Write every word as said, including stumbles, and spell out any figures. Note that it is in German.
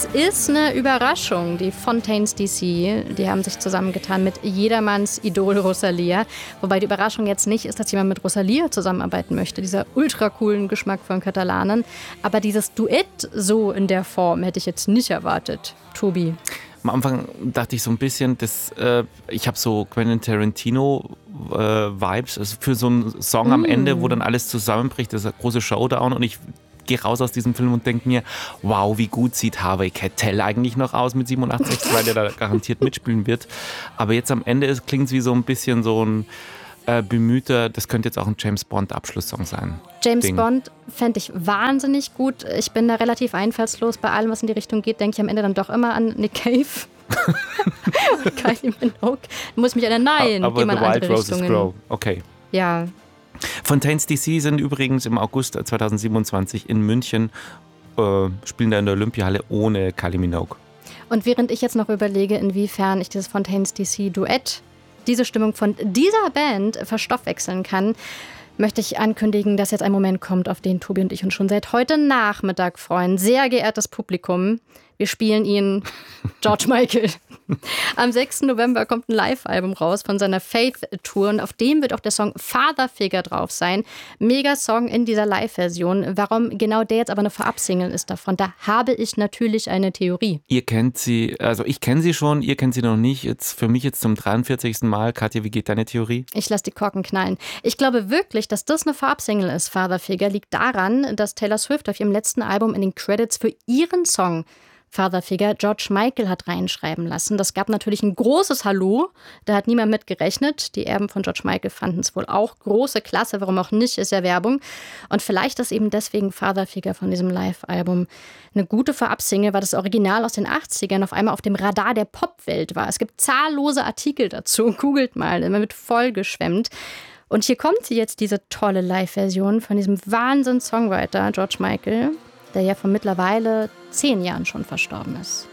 Das ist eine Überraschung. Die Fontaines D C, die haben sich zusammengetan mit jedermanns Idol Rosalia. Wobei die Überraschung jetzt nicht ist, dass jemand mit Rosalia zusammenarbeiten möchte. Dieser ultra coolen Geschmack von Katalanen. Aber dieses Duett so in der Form hätte ich jetzt nicht erwartet. Tobi. Am Anfang dachte ich so ein bisschen, dass, äh, ich habe so Quentin Tarantino-Vibes, äh, also für so einen Song mm. am Ende, wo dann alles zusammenbricht, das ist ein großer Showdown und ich gehe raus aus diesem Film und denke mir, wow, wie gut sieht Harvey Keitel eigentlich noch aus mit siebenundachtzig, weil der da garantiert mitspielen wird. Aber jetzt am Ende klingt es wie so ein bisschen so ein äh, bemühter, das könnte jetzt auch ein James Bond-Abschlusssong sein. James Ding. Bond fände ich wahnsinnig gut. Ich bin da relativ einfallslos. Bei allem, was in die Richtung geht, denke ich am Ende dann doch immer an Nick Cave. Kylie Minogue. Muss ich mich erinnern, nein, aber jemand The Wild andere Roses Richtungen. Grow, okay. Ja. Fontaines D C sind übrigens im August zweitausendsiebenundzwanzig in München, äh, spielen da in der Olympiahalle ohne Kylie Minogue. Und während ich jetzt noch überlege, inwiefern ich dieses Fontaines D C-Duett, diese Stimmung von dieser Band verstoffwechseln kann, möchte ich ankündigen, dass jetzt ein Moment kommt, auf den Tobi und ich uns schon seit heute Nachmittag freuen. Sehr geehrtes Publikum, wir spielen ihn, George Michael. Am sechsten November kommt ein Live-Album raus von seiner Faith-Tour und auf dem wird auch der Song Father Figure drauf sein. Mega-Song in dieser Live-Version. Warum genau der jetzt aber eine Vorab-Single ist davon, da habe ich natürlich eine Theorie. Ihr kennt sie, also ich kenne sie schon, ihr kennt sie noch nicht. Jetzt für mich jetzt zum dreiundvierzigsten Mal. Katja, wie geht deine Theorie? Ich lasse die Korken knallen. Ich glaube wirklich, dass das eine Vorab-Single ist, Father Figure, liegt daran, dass Taylor Swift auf ihrem letzten Album in den Credits für ihren Song Father Figure George Michael hat reinschreiben lassen. Das gab natürlich ein großes Hallo. Da hat niemand mit gerechnet. Die Erben von George Michael fanden es wohl auch große Klasse. Warum auch nicht, ist ja Werbung. Und vielleicht ist eben deswegen Father Figure von diesem Live-Album eine gute Vorab-Single, weil das Original aus den achtzigern auf einmal auf dem Radar der Popwelt war. Es gibt zahllose Artikel dazu. Googelt mal, immer mit vollgeschwemmt. Und hier kommt sie jetzt, diese tolle Live-Version von diesem Wahnsinn-Songwriter George Michael, der ja vor mittlerweile zehn Jahren schon verstorben ist.